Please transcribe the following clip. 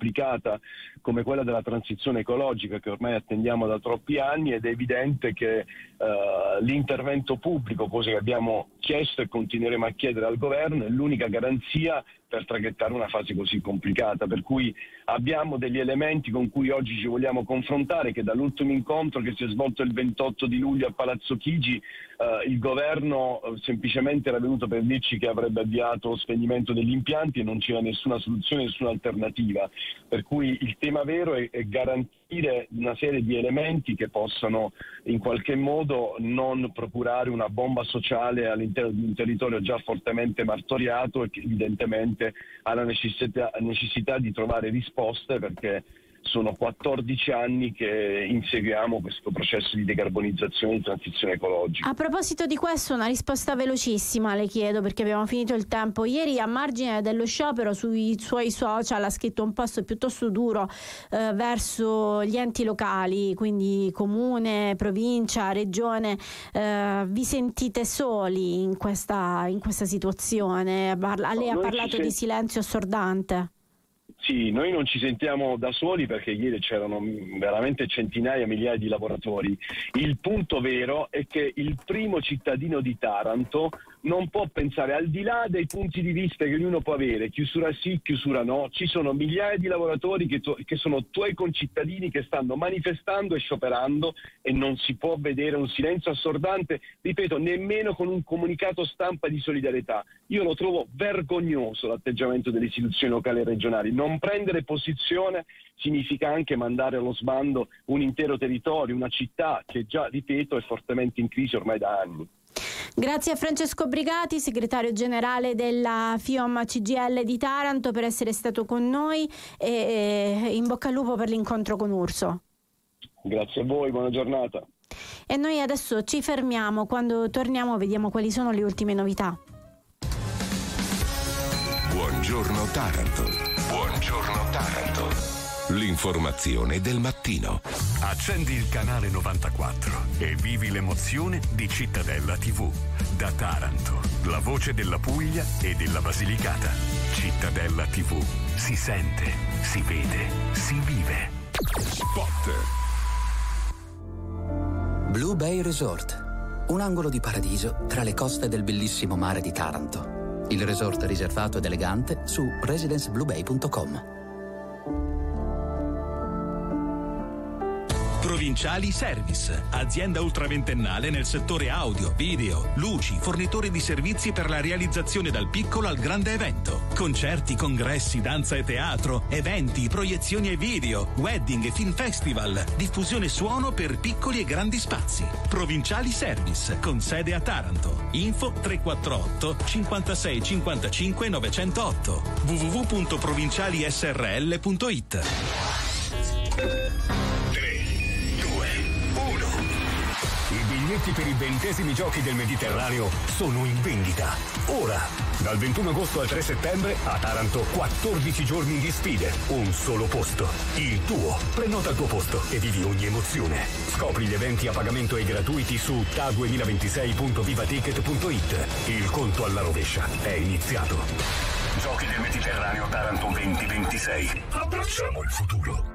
complicata come quella della transizione ecologica che ormai attendiamo da troppi anni, ed è evidente che l'intervento pubblico, cosa che abbiamo chiesto e continueremo a chiedere al governo, è l'unica garanzia per traghettare una fase così complicata, per cui abbiamo degli elementi con cui oggi ci vogliamo confrontare, che dall'ultimo incontro che si è svolto il 28 di luglio a Palazzo Chigi il governo semplicemente era venuto per dirci che avrebbe avviato lo spegnimento degli impianti e non c'era nessuna soluzione, nessuna alternativa, per cui il tema vero è garantire una serie di elementi che possano in qualche modo non procurare una bomba sociale all'interno di un territorio già fortemente martoriato e che evidentemente ha la necessità di trovare risposte, perché sono 14 anni che inseguiamo questo processo di decarbonizzazione e di transizione ecologica. A proposito di questo, una risposta velocissima le chiedo, perché abbiamo finito il tempo. Ieri, a margine dello sciopero, sui suoi social ha scritto un post piuttosto duro verso gli enti locali, quindi comune, provincia, regione. Vi sentite soli in questa situazione? Lei ha parlato di silenzio assordante. Sì, noi non ci sentiamo da soli, perché ieri c'erano veramente centinaia, migliaia di lavoratori. Il punto vero è che il primo cittadino di Taranto non può pensare, al di là dei punti di vista che ognuno può avere, chiusura sì, chiusura no, ci sono migliaia di lavoratori che sono tuoi concittadini che stanno manifestando e scioperando, e non si può vedere un silenzio assordante, ripeto, nemmeno con un comunicato stampa di solidarietà. Io lo trovo vergognoso l'atteggiamento delle istituzioni locali e regionali. Non prendere posizione significa anche mandare allo sbando un intero territorio, una città che già, ripeto, è fortemente in crisi ormai da anni. Grazie a Francesco Brigati, segretario generale della FIOM CGIL di Taranto, per essere stato con noi, e in bocca al lupo per l'incontro con Urso. Grazie a voi, buona giornata. E noi adesso ci fermiamo, quando torniamo vediamo quali sono le ultime novità. Buongiorno Taranto. Buongiorno Taranto. L'informazione del mattino. Accendi il canale 94 e vivi l'emozione di Cittadella TV. Da Taranto, la voce della Puglia e della Basilicata. Cittadella TV. Si sente, si vede, si vive. Spot. Blue Bay Resort. Un angolo di paradiso tra le coste del bellissimo mare di Taranto. Il resort riservato ed elegante su residencebluebay.com. Provinciali Service, azienda ultraventennale nel settore audio, video, luci, fornitore di servizi per la realizzazione dal piccolo al grande evento. Concerti, congressi, danza e teatro, eventi, proiezioni e video, wedding e film festival, diffusione suono per piccoli e grandi spazi. Provinciali Service, con sede a Taranto. Info 348 56 55 908 www.provincialisrl.it. I biglietti per i 20esimi giochi del Mediterraneo sono in vendita. Ora, dal 21 agosto al 3 settembre, a Taranto 14 giorni di sfide, un solo posto. Il tuo. Prenota il tuo posto e vivi ogni emozione. Scopri gli eventi a pagamento e gratuiti su ta2026.vivaticket.it. Il conto alla rovescia è iniziato. Giochi del Mediterraneo Taranto 2026. Abbracciamo il futuro.